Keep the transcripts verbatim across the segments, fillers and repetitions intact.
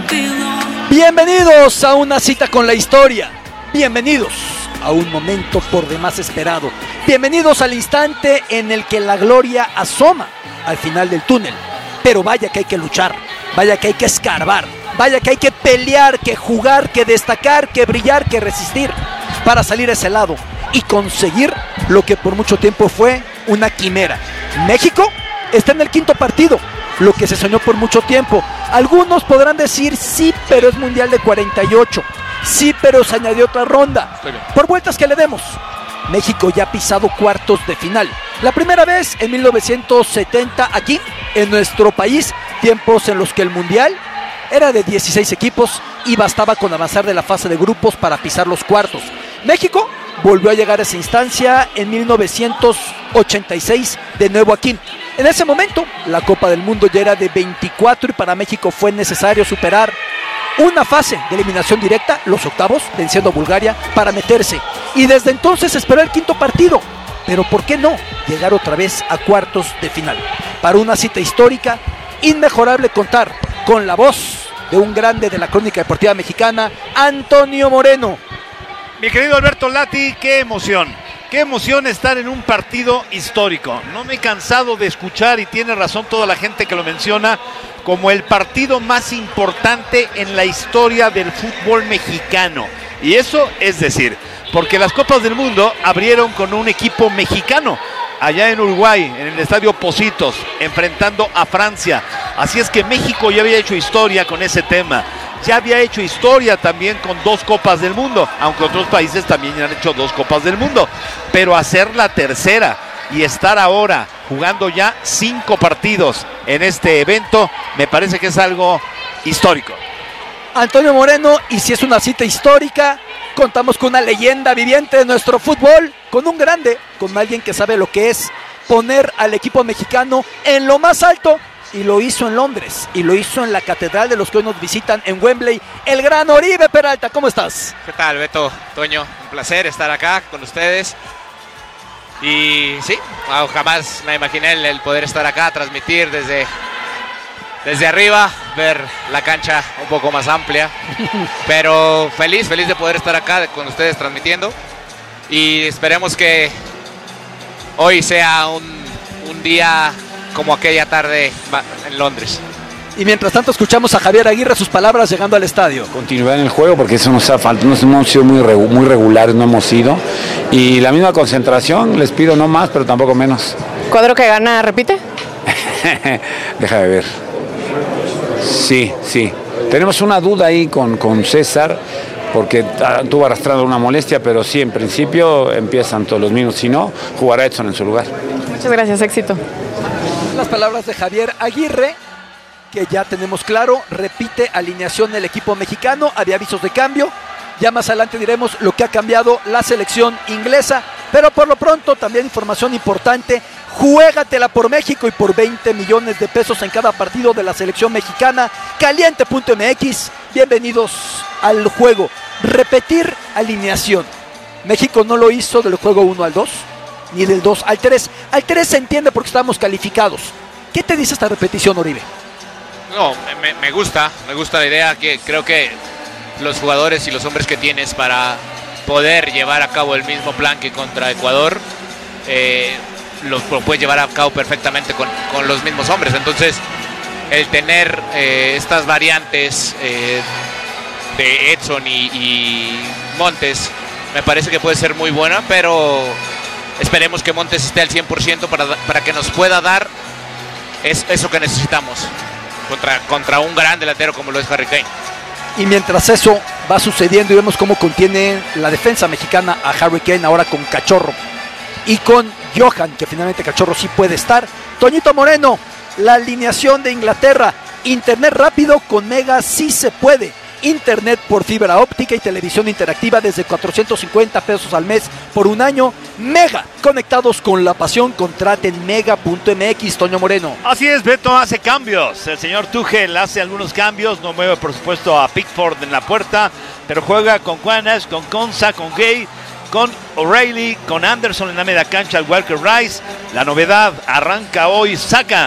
Bienvenidos a una cita con la historia. Bienvenidos a un momento por demás esperado. Bienvenidos al instante en el que la gloria asoma al final del túnel. Pero vaya que hay que luchar, vaya que hay que escarbar, vaya que hay que pelear, que jugar, que destacar, que brillar, que resistir para salir a ese lado y conseguir lo que por mucho tiempo fue una quimera. México está en el quinto partido, lo que se soñó por mucho tiempo. Algunos podrán decir sí, pero es mundial de cuarenta y ocho. Sí, pero se añadió otra ronda. Por vueltas que le demos, México ya ha pisado cuartos de final. La primera vez en mil novecientos setenta aquí en nuestro país, tiempos en los que el mundial era de dieciséis equipos y bastaba con avanzar de la fase de grupos para pisar los cuartos. México volvió a llegar a esa instancia en mil novecientos ochenta y seis de nuevo aquí. En ese momento, la Copa del Mundo ya era de veinticuatro y para México fue necesario superar una fase de eliminación directa, los octavos, venciendo a Bulgaria, para meterse. Y desde entonces esperó el quinto partido. Pero ¿por qué no llegar otra vez a cuartos de final? Para una cita histórica, inmejorable contar con la voz de un grande de la crónica deportiva mexicana, Antonio Moreno. Mi querido Alberto Lati, qué emoción. Qué emoción estar en un partido histórico. No me he cansado de escuchar, y tiene razón toda la gente que lo menciona, como el partido más importante en la historia del fútbol mexicano. Y eso es decir, porque las Copas del Mundo abrieron con un equipo mexicano, allá en Uruguay, en el estadio Pocitos, enfrentando a Francia. Así es que México ya había hecho historia con ese tema. Ya había hecho historia también con dos Copas del Mundo, aunque otros países también han hecho dos Copas del Mundo. Pero hacer la tercera y estar ahora jugando ya cinco partidos en este evento, me parece que es algo histórico. Antonio Moreno, y si es una cita histórica, contamos con una leyenda viviente de nuestro fútbol, con un grande, con alguien que sabe lo que es poner al equipo mexicano en lo más alto. Y lo hizo en Londres, y lo hizo en la catedral de los que hoy nos visitan en Wembley, el gran Oribe Peralta. ¿Cómo estás? ¿Qué tal, Beto, Toño? Un placer estar acá con ustedes. Y sí, jamás me imaginé el, el poder estar acá, transmitir desde, desde arriba, ver la cancha un poco más amplia. Pero feliz, feliz de poder estar acá con ustedes transmitiendo. Y esperemos que hoy sea un, un día como aquella tarde en Londres. Y mientras tanto escuchamos a Javier Aguirre sus palabras llegando al estadio. Continuidad en el juego, porque eso nos ha faltado, no hemos sido muy, regu muy regulares, no hemos sido. Y la misma concentración, les pido no más, pero tampoco menos. ¿Cuadro que gana, repite? Deja de ver. Sí, sí. Tenemos una duda ahí con, con César, porque tuvo arrastrando una molestia, pero sí, en principio empiezan todos los minutos. Si no, jugará Edson en su lugar. Muchas gracias, éxito. Las palabras de Javier Aguirre, que ya tenemos claro, repite alineación del equipo mexicano, había avisos de cambio, ya más adelante diremos lo que ha cambiado la selección inglesa, pero por lo pronto también información importante, juégatela por México y por veinte millones de pesos en cada partido de la selección mexicana, caliente punto m x, bienvenidos al juego. Repetir alineación, México no lo hizo del juego uno al dos, ni del dos al tres. Al tres se entiende porque estamos calificados. ¿Qué te dice esta repetición, Oribe? No, me, me gusta, me gusta la idea, que creo que los jugadores y los hombres que tienes para poder llevar a cabo el mismo plan que contra Ecuador, eh, lo, lo puedes llevar a cabo perfectamente con, con los mismos hombres. Entonces, el tener eh, estas variantes eh, de Edson y, y Montes, me parece que puede ser muy buena, pero esperemos que Montes esté al cien por ciento para, para que nos pueda dar es, eso que necesitamos contra, contra un gran delantero como lo es Harry Kane. Y mientras eso va sucediendo y vemos cómo contiene la defensa mexicana a Harry Kane ahora con Cachorro y con Johan, que finalmente Cachorro sí puede estar. Toñito Moreno, la alineación de Inglaterra, internet rápido con Mega sí se puede. Internet por fibra óptica y televisión interactiva desde cuatrocientos cincuenta pesos al mes por un año. Mega, conectados con la pasión, contraten mega punto m x. Toño Moreno. Así es, Beto hace cambios. El señor Tuchel hace algunos cambios. No mueve, por supuesto, a Pickford en la puerta, pero juega con Juanes, con Konsa, con Gay, con O'Reilly, con Anderson en la media cancha, el Walker Rice. La novedad, arranca hoy Saka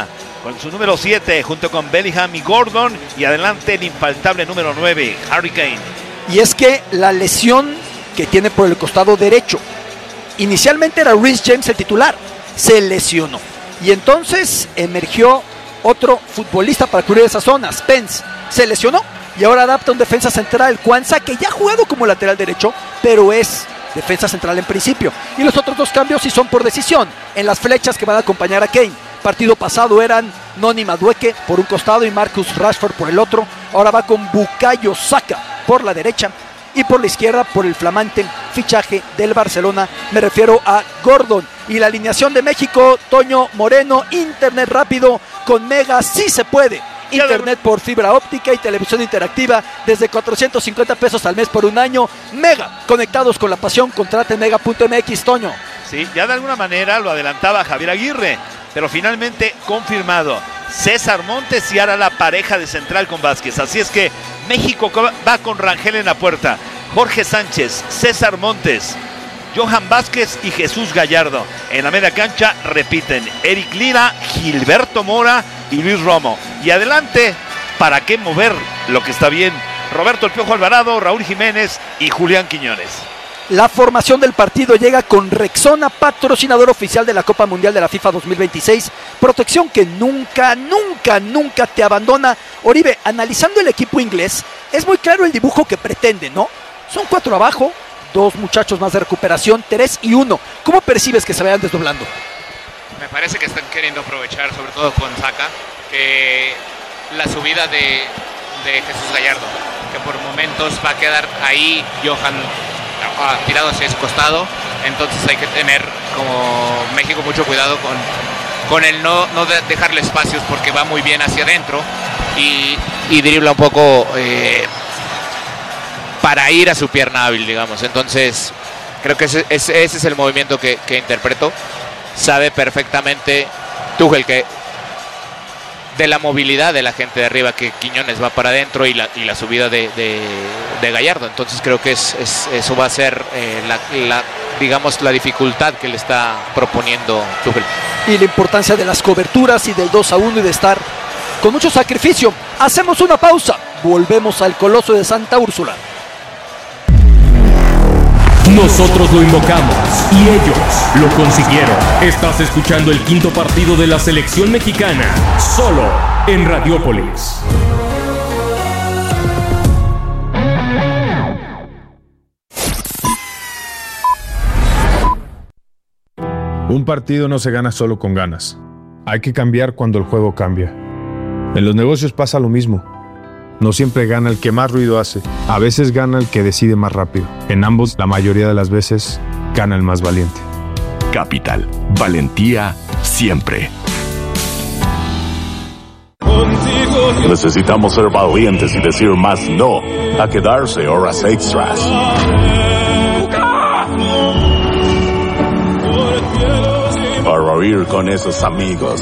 con su número siete, junto con Bellingham y Gordon, y adelante el infaltable número nueve, Harry Kane. Y es que la lesión que tiene por el costado derecho, inicialmente era Reece James el titular, se lesionó. Y entonces emergió otro futbolista para cubrir esa zona, Spence, se lesionó. Y ahora adapta un defensa central, Kwanzaa, que ya ha jugado como lateral derecho, pero es defensa central en principio. Y los otros dos cambios sí son por decisión, en las flechas que van a acompañar a Kane. Partido pasado eran Noni Madueke por un costado y Marcus Rashford por el otro. Ahora va con Bukayo Saka por la derecha y por la izquierda por el flamante fichaje del Barcelona. Me refiero a Gordon. Y la alineación de México, Toño Moreno, internet rápido con Mega, sí se puede. Internet por fibra óptica y televisión interactiva desde cuatrocientos cincuenta pesos al mes por un año. Mega, conectados con la pasión, contrate mega punto m x, Toño. Sí, ya de alguna manera lo adelantaba Javier Aguirre, pero finalmente confirmado. César Montes y ahora la pareja de central con Vázquez. Así es que México va con Rangel en la puerta, Jorge Sánchez, César Montes, Johan Vázquez y Jesús Gallardo. En la media cancha repiten Eric Lira, Gilberto Mora y Luis Romo. Y adelante, ¿para qué mover lo que está bien? Roberto El Piojo Alvarado, Raúl Jiménez y Julián Quiñones. La formación del partido llega con Rexona, patrocinador oficial de la Copa Mundial de la FIFA dos mil veintiséis. Protección que nunca, nunca, nunca te abandona. Oribe, analizando el equipo inglés, es muy claro el dibujo que pretende, ¿no? Son cuatro abajo, dos muchachos más de recuperación, tres y uno. ¿Cómo percibes que se vayan desdoblando? Me parece que están queriendo aprovechar, sobre todo con Saka, eh, la subida de, de Jesús Gallardo, que por momentos va a quedar ahí Johan ah, tirado hacia ese costado. Entonces hay que tener como México mucho cuidado con, con el no, no de dejarle espacios, porque va muy bien hacia adentro y, y dribla un poco eh, para ir a su pierna hábil, digamos. Entonces creo que ese, ese, ese es el movimiento que, que interpretó. Sabe perfectamente Tuchel que de la movilidad de la gente de arriba, que Quiñones va para adentro y la, y la subida de, de, de Gallardo. Entonces creo que es, es, eso va a ser eh, la, la, digamos, la dificultad que le está proponiendo Tuchel. Y la importancia de las coberturas y del dos a uno y de estar con mucho sacrificio. Hacemos una pausa, volvemos al Coloso de Santa Úrsula. Nosotros lo invocamos y ellos lo consiguieron. Estás escuchando el quinto partido de la selección mexicana, solo en Radiópolis. Un partido no se gana solo con ganas. Hay que cambiar cuando el juego cambia. En los negocios pasa lo mismo. No siempre gana el que más ruido hace. A veces gana el que decide más rápido. En ambos, la mayoría de las veces, gana el más valiente. Capital. Valentía siempre. Necesitamos ser valientes y decir más no a quedarse horas extras. Para oír con esos amigos.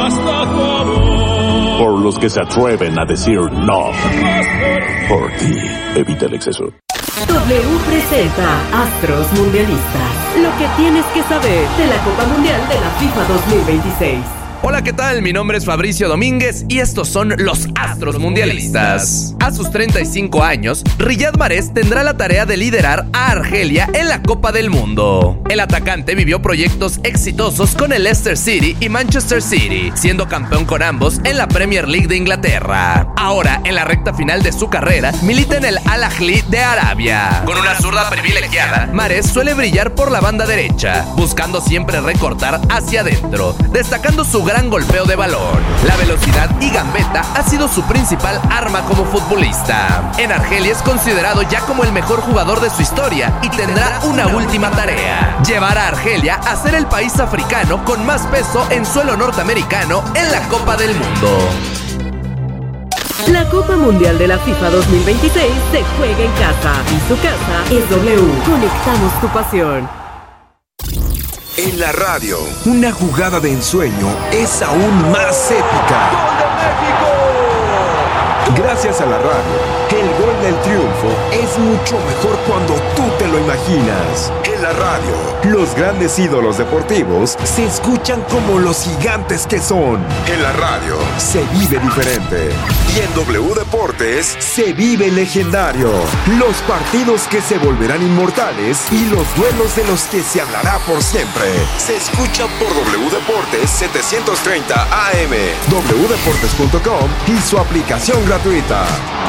Por los que se atreven a decir no. Por ti, evita el exceso. W presenta Astros Mundialistas. Lo que tienes que saber de la Copa Mundial de la FIFA dos mil veintiséis. Hola, ¿qué tal? Mi nombre es Fabricio Domínguez y estos son los Astros Mundialistas. A sus treinta y cinco años, Riyad Mahrez tendrá la tarea de liderar a Argelia en la Copa del Mundo. El atacante vivió proyectos exitosos con el Leicester City y Manchester City, siendo campeón con ambos en la Premier League de Inglaterra. Ahora, en la recta final de su carrera, milita en el Al Ahly de Arabia. Con una zurda privilegiada, Mahrez suele brillar por la banda derecha, buscando siempre recortar hacia adentro, destacando su gran golpeo de balón. La velocidad y gambeta ha sido su principal arma como futbolista. En Argelia es considerado ya como el mejor jugador de su historia y tendrá una última tarea: llevar a Argelia a ser el país africano con más peso en suelo norteamericano en la Copa del Mundo. La Copa Mundial de la FIFA dos mil veintiséis se juega en casa y su casa es W. Conectamos tu pasión. En la radio, una jugada de ensueño es aún más épica. Gracias a la radio, el gol del triunfo es mucho mejor cuando tú te lo imaginas. En la radio, los grandes ídolos deportivos se escuchan como los gigantes que son. En la radio, se vive diferente. Y en W Deportes, se vive legendario. Los partidos que se volverán inmortales y los duelos de los que se hablará por siempre. Se escuchan por W Deportes setecientos treinta A M, w deportes punto com y su aplicación gratuita.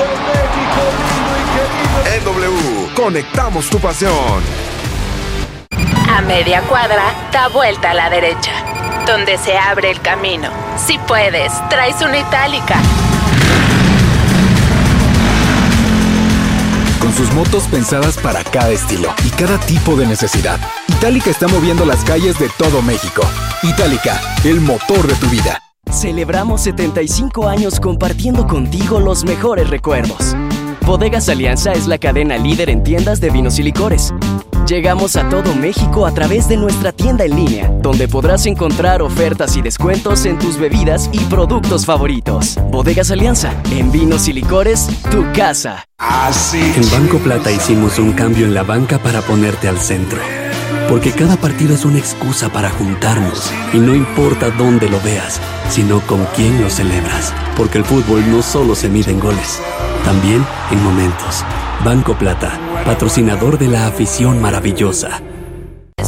En W, conectamos tu pasión. A media cuadra, da vuelta a la derecha, donde se abre el camino. Si puedes, traes una Itálica. Con sus motos pensadas para cada estilo y cada tipo de necesidad, Itálica está moviendo las calles de todo México. Itálica, el motor de tu vida. Celebramos setenta y cinco años compartiendo contigo los mejores recuerdos. Bodegas Alianza es la cadena líder en tiendas de vinos y licores. Llegamos a todo México a través de nuestra tienda en línea, donde podrás encontrar ofertas y descuentos en tus bebidas y productos favoritos. Bodegas Alianza, en vinos y licores, tu casa. En Banco Plata hicimos un cambio en la banca para ponerte al centro. Porque cada partido es una excusa para juntarnos. Y no importa dónde lo veas, sino con quién lo celebras. Porque el fútbol no solo se mide en goles, también en momentos. Banco Plata, patrocinador de la afición maravillosa.